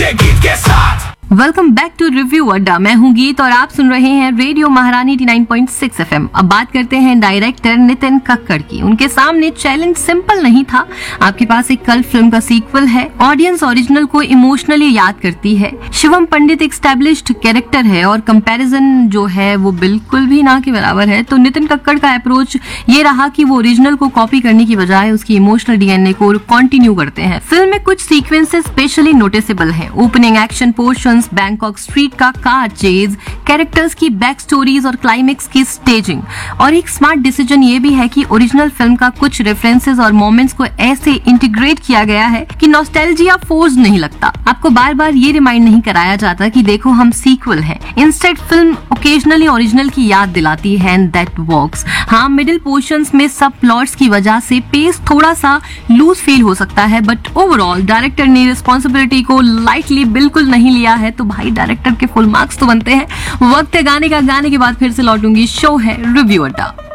गूंजे गीत के साथ। वेलकम बैक टू रिव्यू अड्डा। मैं हूं गीत और आप सुन रहे हैं रेडियो महारानी 89.6 FM। अब बात करते हैं डायरेक्टर नितिन कक्कड़ की। उनके सामने चैलेंज सिंपल नहीं था। आपके पास एक कल्ट फिल्म का सीक्वल है, ऑडियंस ओरिजिनल को इमोशनली याद करती है, शिवम पंडित एक एस्टैब्लिश्ड कैरेक्टर है और कंपैरिजन जो है वो बिल्कुल भी ना के बराबर है। तो नितिन कक्कड़ का अप्रोच ये रहा कि वो ओरिजिनल को कॉपी करने की बजाय उसकी इमोशनल डीएनए को कंटिन्यू करते हैं। फिल्म में कुछ सीक्वेंसेस स्पेशली नोटिसेबल हैं। Opening action portion, Bangkok street का कार चेज, कैरेक्टर्स की बैक स्टोरीज और क्लाइमेक्स की स्टेजिंग। और एक स्मार्ट डिसीजन ये भी है कि ओरिजिनल फिल्म का कुछ रेफरेंसेस और मोमेंट्स को ऐसे इंटीग्रेट किया गया है कि नॉस्टैल्जिया फोर्स नहीं लगता। आपको बार बार ये रिमाइंड नहीं कराया जाता कि देखो हम सीक्वल हैं। इंस्टेड फिल्म ओकेजनली ओरिजिनल की याद दिलाती है एंड दैट वर्क्स। हाँ, मिडिल पोर्शंस में सब प्लॉट्स की वजह से पेस थोड़ा सा लूज फील हो सकता है, बट ओवरऑल डायरेक्टर ने रिस्पॉन्सिबिलिटी को लाइटली बिल्कुल नहीं लिया है। तो भाई डायरेक्टर के फुल मार्क्स तो बनते हैं। वक्त है गाने का, गाने के बाद फिर से लौटूंगी। शो है रिव्यू अड्डा।